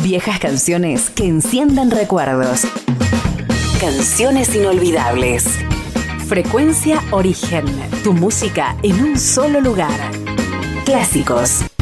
Viejas canciones que enciendan recuerdos. Canciones inolvidables. Frecuencia Origen. Tu música en un solo lugar. Clásicos.